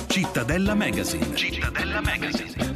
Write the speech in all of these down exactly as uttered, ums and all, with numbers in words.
Cittadella Magazine. Cittadella Magazine.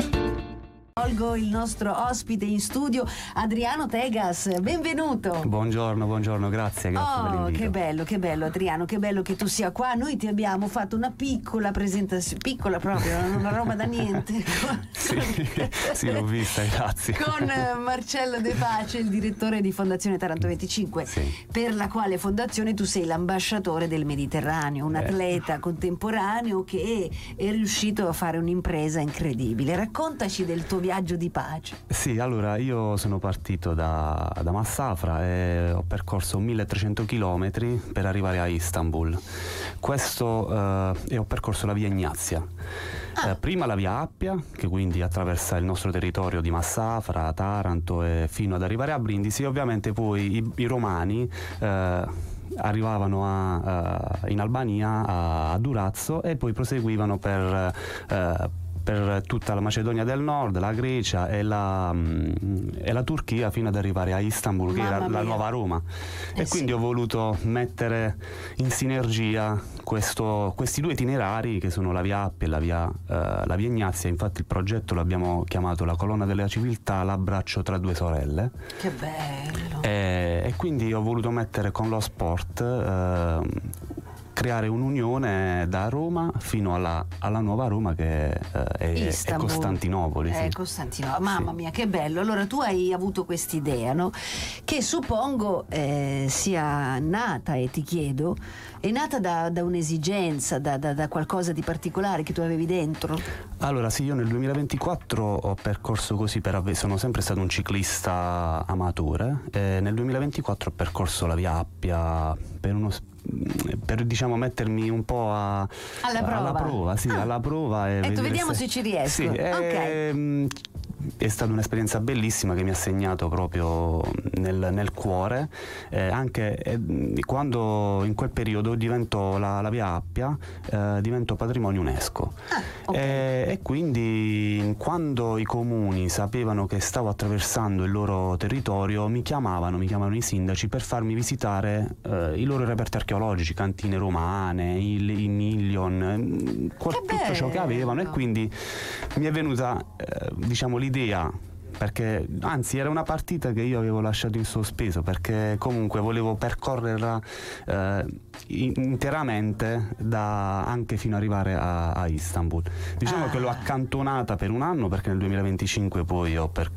Colgo il nostro ospite in studio, Adriano Tegas, benvenuto. Buongiorno, buongiorno, grazie, grazie oh, per l'invito. Che bello, che bello Adriano, che bello che tu sia qua. Noi ti abbiamo fatto una piccola presentazione, piccola proprio, una roba da niente. sì, sì, l'ho vista, grazie. Con Marcello De Pace, il direttore di Fondazione Taranto venticinque, sì. Per la quale fondazione tu sei l'ambasciatore del Mediterraneo, un eh. atleta contemporaneo che è riuscito a fare un'impresa incredibile. Raccontaci del tuo viaggio di pace. Sì, allora io sono partito da, da Massafra e ho percorso milletrecento chilometri per arrivare a Istanbul. Questo eh, e ho percorso la via Ignazia. Ah. Eh, prima la via Appia, che quindi attraversa il nostro territorio di Massafra, Taranto e fino ad arrivare a Brindisi. Ovviamente poi i, i romani eh, arrivavano a, uh, in Albania, a, a Durazzo, e poi proseguivano per uh, per tutta la Macedonia del Nord, la Grecia e la, mh, e la Turchia, fino ad arrivare a Istanbul, che era la nuova Roma. Eh e quindi sì. ho voluto mettere in sinergia questo, questi due itinerari, che sono la via Appia e la via, uh, la via Ignazia. Infatti il progetto l'abbiamo chiamato la colonna della civiltà, l'abbraccio tra due sorelle. Che bello! E, e quindi ho voluto mettere con lo sport uh, creare un'unione da Roma fino alla, alla nuova Roma, che eh, è, è Costantinopoli. È sì. Costantinopoli, mamma sì. mia, che bello. Allora tu hai avuto quest'idea, no? Che suppongo eh, sia nata, e ti chiedo, è nata da, da un'esigenza, da, da, da qualcosa di particolare che tu avevi dentro? Allora sì, io nel duemilaventiquattro ho percorso così per avve- sono sempre stato un ciclista amatore, e nel duemilaventiquattro ho percorso la via Appia per uno per diciamo mettermi un po' a, alla prova, alla prova, sì, ah. alla prova e, e tu vediamo se... se ci riesco. Sì, okay. e, è stata un'esperienza bellissima che mi ha segnato proprio nel, nel cuore, eh, anche eh, quando in quel periodo diventò la, la via Appia eh, diventò patrimonio UNESCO. Ah, okay. e, e quindi quando i comuni sapevano che stavo attraversando il loro territorio mi chiamavano, mi chiamavano i sindaci per farmi visitare eh, i loro reperti archeologici, cantine romane, il, i Million, qual, tutto ciò che avevano, e quindi mi è venuta eh, diciamo l'idea, perché anzi era una partita che io avevo lasciato in sospeso, perché comunque volevo percorrerla eh, interamente da, anche fino ad arrivare a, a Istanbul. Diciamo ah. che l'ho accantonata per un anno, perché nel duemilaventicinque poi ho percorso